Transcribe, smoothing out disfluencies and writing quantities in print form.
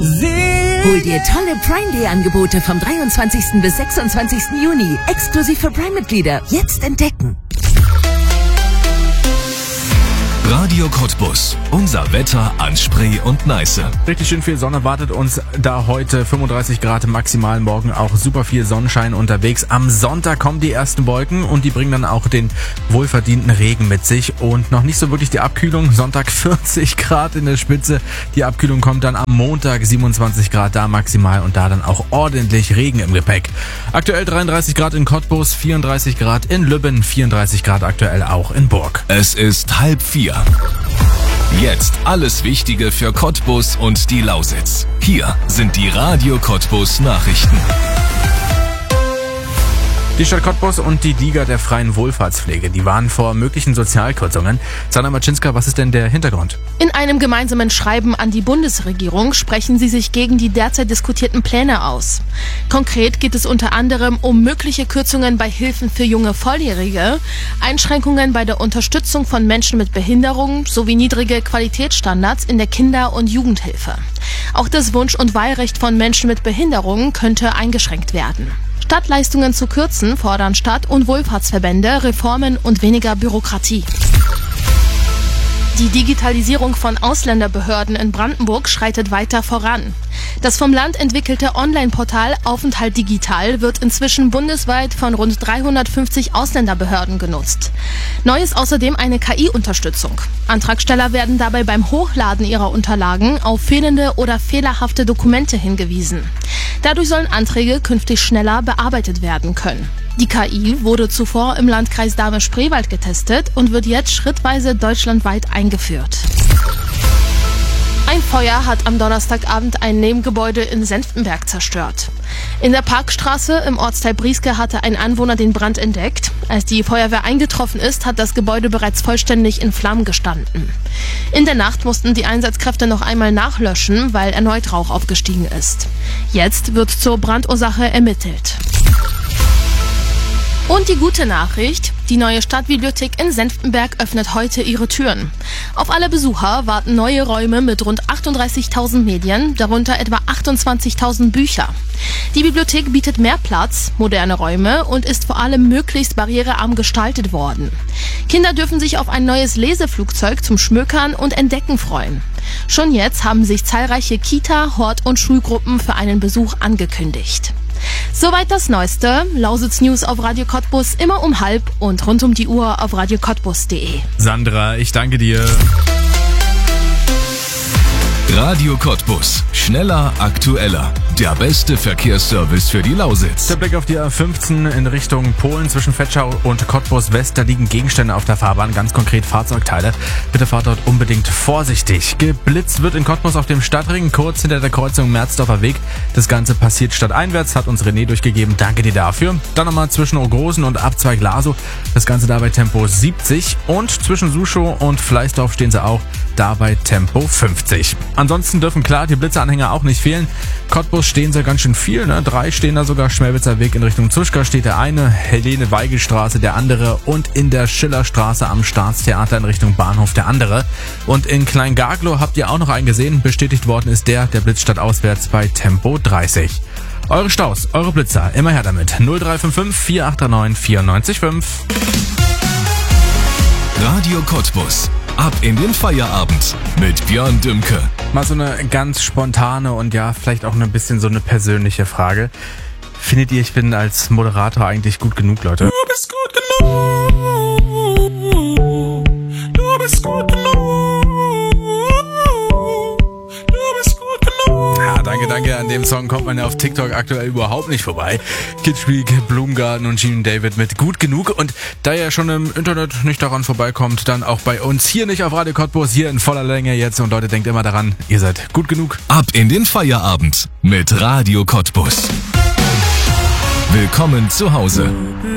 Hol dir tolle Prime Day Angebote vom 23. bis 26. Juni. Exklusiv für Prime-Mitglieder. Jetzt entdecken. Radio Cottbus. Unser Wetter an Spree und Neiße. Richtig schön viel Sonne wartet uns da heute. 35 Grad maximal, morgen auch super viel Sonnenschein unterwegs. Am Sonntag kommen die ersten Wolken und die bringen dann auch den wohlverdienten Regen mit sich. Und noch nicht so wirklich die Abkühlung. Sonntag 40 Grad in der Spitze. Die Abkühlung kommt dann am Montag 27 Grad da maximal und da dann auch ordentlich Regen im Gepäck. Aktuell 33 Grad in Cottbus, 34 Grad in Lübben, 34 Grad aktuell auch in Burg. Es ist 3:30. Jetzt alles Wichtige für Cottbus und die Lausitz. Hier sind die Radio Cottbus Nachrichten. Die Stadt Cottbus und die Liga der freien Wohlfahrtspflege, die warnen vor möglichen Sozialkürzungen. Sanna Maczynska, was ist denn der Hintergrund? In einem gemeinsamen Schreiben an die Bundesregierung sprechen sie sich gegen die derzeit diskutierten Pläne aus. Konkret geht es unter anderem um mögliche Kürzungen bei Hilfen für junge Volljährige, Einschränkungen bei der Unterstützung von Menschen mit Behinderungen sowie niedrige Qualitätsstandards in der Kinder- und Jugendhilfe. Auch das Wunsch- und Wahlrecht von Menschen mit Behinderungen könnte eingeschränkt werden. Statt Leistungen zu kürzen, fordern Stadt- und Wohlfahrtsverbände Reformen und weniger Bürokratie. Die Digitalisierung von Ausländerbehörden in Brandenburg schreitet weiter voran. Das vom Land entwickelte Online-Portal Aufenthalt Digital wird inzwischen bundesweit von rund 350 Ausländerbehörden genutzt. Neu ist außerdem eine KI-Unterstützung. Antragsteller werden dabei beim Hochladen ihrer Unterlagen auf fehlende oder fehlerhafte Dokumente hingewiesen. Dadurch sollen Anträge künftig schneller bearbeitet werden können. Die KI wurde zuvor im Landkreis Dahme-Spreewald getestet und wird jetzt schrittweise deutschlandweit eingeführt. Ein Feuer hat am Donnerstagabend ein Nebengebäude in Senftenberg zerstört. In der Parkstraße im Ortsteil Brieske hatte ein Anwohner den Brand entdeckt. Als die Feuerwehr eingetroffen ist, hat das Gebäude bereits vollständig in Flammen gestanden. In der Nacht mussten die Einsatzkräfte noch einmal nachlöschen, weil erneut Rauch aufgestiegen ist. Jetzt wird zur Brandursache ermittelt. Und die gute Nachricht, die neue Stadtbibliothek in Senftenberg öffnet heute ihre Türen. Auf alle Besucher warten neue Räume mit rund 38.000 Medien, darunter etwa 28.000 Bücher. Die Bibliothek bietet mehr Platz, moderne Räume und ist vor allem möglichst barrierearm gestaltet worden. Kinder dürfen sich auf ein neues Leseflugzeug zum Schmökern und Entdecken freuen. Schon jetzt haben sich zahlreiche Kita-, Hort- und Schulgruppen für einen Besuch angekündigt. Soweit das Neueste. Lausitz News auf Radio Cottbus immer um 12:30 und rund um die Uhr auf radiocottbus.de. Sandra, ich danke dir. Radio Cottbus. Schneller, aktueller. Der beste Verkehrsservice für die Lausitz. Der Blick auf die A15 in Richtung Polen zwischen Vetschau und Cottbus West. Da liegen Gegenstände auf der Fahrbahn, ganz konkret Fahrzeugteile. Bitte fahrt dort unbedingt vorsichtig. Geblitzt wird in Cottbus auf dem Stadtring, kurz hinter der Kreuzung Merzdorfer Weg. Das Ganze passiert stadteinwärts, hat uns René durchgegeben. Danke dir dafür. Dann nochmal zwischen Ogrosen und Abzweig Laso. Das Ganze dabei Tempo 70. Und zwischen Suschow und Fleißdorf stehen sie auch dabei Tempo 50. Ansonsten dürfen klar die Blitzeranhänger auch nicht fehlen. Cottbus stehen sie ganz schön viel, ne? 3 stehen da sogar. Schmelwitzer Weg in Richtung Zuschka steht der eine, Helene-Weigel-Straße der andere und in der Schillerstraße am Staatstheater in Richtung Bahnhof der andere. Und in Klein-Garglow habt ihr auch noch einen gesehen. Bestätigt worden ist der Blitz stadtauswärts bei Tempo 30. Eure Staus, eure Blitzer, immer her damit. 0355 4839 94,5. Radio Cottbus. Ab in den Feierabend mit Björn Dümke. Mal so eine ganz spontane und ja, vielleicht auch ein bisschen so eine persönliche Frage. Findet ihr, ich bin als Moderator eigentlich gut genug, Leute? Du bist gut genug. Du bist gut genug. Du bist gut genug. Ja, danke. An dem Song kommt man ja auf TikTok aktuell überhaupt nicht vorbei. Kidspeak, Blumengarten und Gene David mit Gut genug. Und da ihr schon im Internet nicht daran vorbeikommt, dann auch bei uns hier nicht auf Radio Cottbus, hier in voller Länge jetzt. Und Leute, denkt immer daran, ihr seid gut genug. Ab in den Feierabend mit Radio Cottbus. Willkommen zu Hause.